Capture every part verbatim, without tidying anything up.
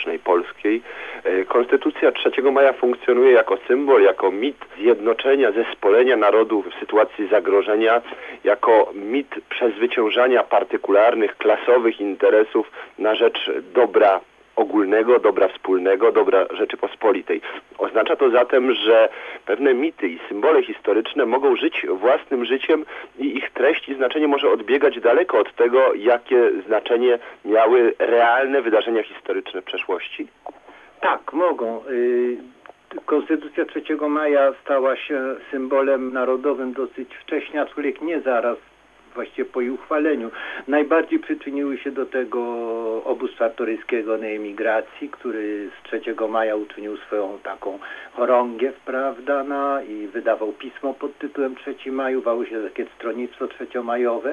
historycznej polskiej. Konstytucja trzeciego maja funkcjonuje jako symbol, jako mit zjednoczenia, zespolenia narodów w sytuacji zagrożenia, jako mit przezwyciężania partykularnych, klasowych interesów na rzecz dobra ogólnego, dobra wspólnego, dobra Rzeczypospolitej. Oznacza to zatem, że pewne mity i symbole historyczne mogą żyć własnym życiem i ich treść i znaczenie może odbiegać daleko od tego, jakie znaczenie miały realne wydarzenia historyczne w przeszłości? Tak, mogą. Konstytucja trzeciego maja stała się symbolem narodowym dosyć wcześnie, aczkolwiek nie zaraz, właściwie po jej uchwaleniu. Najbardziej przyczyniły się do tego obóz Czartoryskiego na emigracji, który z trzeciego maja uczynił swoją taką chorągiew, prawda, na, i wydawał pismo pod tytułem trzeci maj, uwało się takie stronnictwo trzeciomajowe.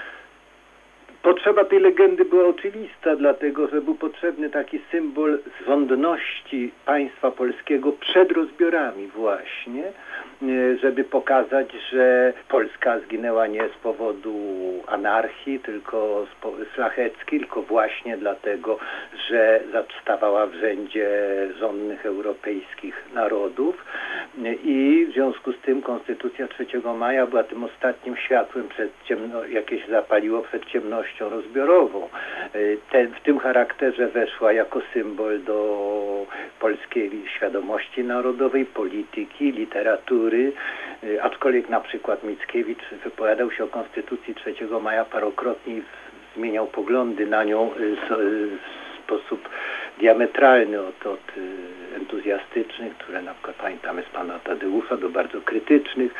Potrzeba tej legendy była oczywista, dlatego że był potrzebny taki symbol rządności państwa polskiego przed rozbiorami właśnie, żeby pokazać, że Polska zginęła nie z powodu anarchii, tylko szlacheckiej, tylko właśnie dlatego, że stawała w rzędzie rządnych europejskich narodów i w związku z tym Konstytucja trzeciego maja była tym ostatnim światłem, przed ciemno, jakie się zapaliło przed ciemnością rozbiorową. Ten, w tym charakterze weszła jako symbol do polskiej świadomości narodowej, polityki, literatury, aczkolwiek na przykład Mickiewicz wypowiadał się o Konstytucji trzeciego maja parokrotnie i zmieniał poglądy na nią w sposób diametralny od, od entuzjastycznych, które na przykład pamiętamy z pana Tadeusza, do bardzo krytycznych.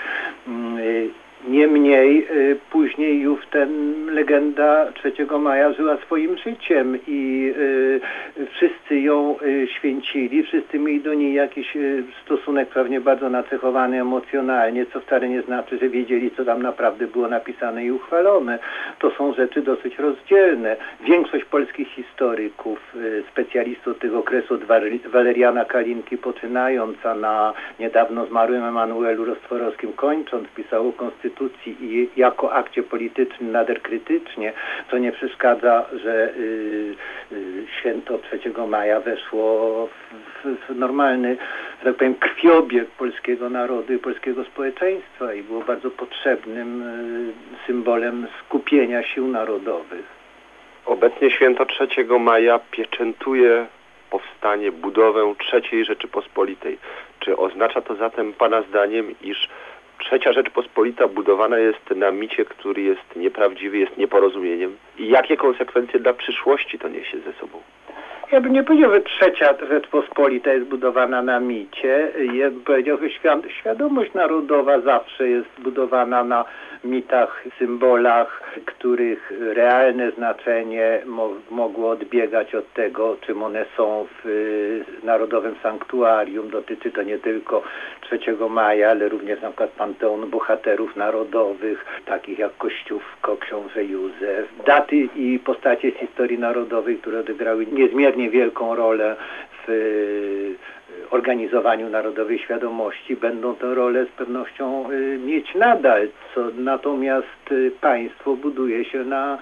Niemniej y, później już ten legenda trzeciego maja żyła swoim życiem i y, wszyscy ją y, święcili, wszyscy mieli do niej jakiś y, stosunek pewnie bardzo nacechowany emocjonalnie, co wcale nie znaczy, że wiedzieli, co tam naprawdę było napisane i uchwalone. To są rzeczy dosyć rozdzielne. Większość polskich historyków, y, specjalistów od tego okresu, od Waleriana Kalinki poczynając, a na niedawno zmarłym Emanuelu Rostworowskim kończąc, pisało konstytucję i jako akcie politycznym nader krytycznie, co nie przeszkadza, że y, y, święto trzeciego maja weszło w, w, w normalny, że tak powiem, krwiobieg polskiego narodu i polskiego społeczeństwa i było bardzo potrzebnym y, symbolem skupienia sił narodowych. Obecnie święto trzeciego maja pieczętuje powstanie, budowę trzeciej Rzeczypospolitej. Czy oznacza to zatem pana zdaniem, iż Trzecia Rzeczpospolita budowana jest na micie, który jest nieprawdziwy, jest nieporozumieniem? I jakie konsekwencje dla przyszłości to niesie ze sobą? Ja bym nie powiedział, że Trzecia Rzeczpospolita jest budowana na micie. Ja bym powiedział, że świadomość narodowa zawsze jest budowana na mitach, symbolach, których realne znaczenie mo mogło odbiegać od tego, czym one są w y, narodowym sanktuarium. Dotyczy to nie tylko trzeciego maja, ale również na przykład panteonu bohaterów narodowych, takich jak Kościówko, książę Józef. Daty i postacie z historii narodowej, które odegrały niezmiernie wielką rolę w y, organizowaniu narodowej świadomości, będą tę rolę z pewnością y, mieć nadal, co natomiast y, państwo buduje się na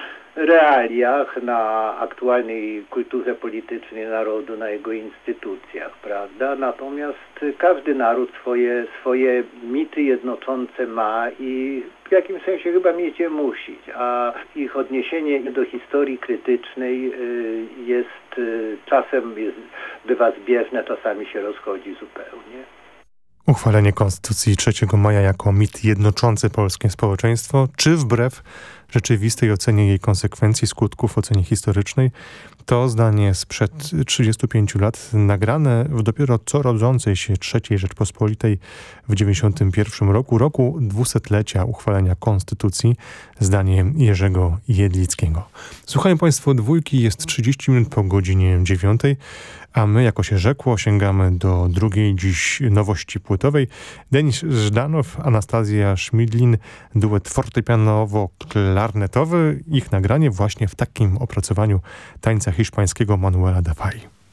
realiach, na aktualnej kulturze politycznej narodu, na jego instytucjach, prawda? Natomiast każdy naród swoje, swoje mity jednoczące ma i w jakimś sensie chyba mieć je musi, a ich odniesienie do historii krytycznej jest czasem jest, bywa zbieżne, czasami się rozchodzi zupełnie. Uchwalenie Konstytucji trzeciego maja jako mit jednoczący polskie społeczeństwo, czy wbrew rzeczywistej ocenie jej konsekwencji, skutków, ocenie historycznej, to zdanie sprzed trzydziestu pięciu lat, nagrane w dopiero co rodzącej się trzeciej Rzeczpospolitej w dziewięćdziesiątym pierwszym roku, roku dwusetlecia uchwalenia Konstytucji, zdanie Jerzego Jedlickiego. Słuchają Państwo Dwójki, jest trzydzieści minut po godzinie dziewiątej, a my, jako się rzekło, sięgamy do drugiej dziś nowości płytowej. Denis Żdanow, Anastazja Szmidlin, duet fortepianowo-klarnetowy. Ich nagranie właśnie w takim opracowaniu tańca hiszpańskiego Manuela Dafai.